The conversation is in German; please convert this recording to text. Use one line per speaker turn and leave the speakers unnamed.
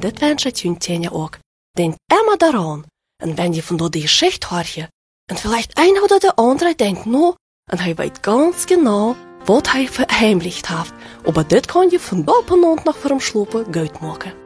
dit wenscht je ook. Denkt immer daran. Und wenn je von dort die Geschichte hört, und vielleicht einer oder der andere denkt nur, und er weiß ganz genau, was er verheimlicht hat, aber das kann je von oben und nach vorm Schlupen gut machen.